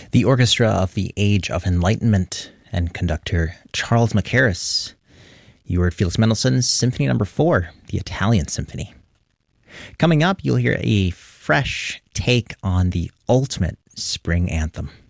The orchestra of the Age of Enlightenment and conductor Charles Mackerras. You heard Felix Mendelssohn's Symphony No. 4, the Italian Symphony. Coming up, you'll hear a fresh take on the ultimate spring anthem.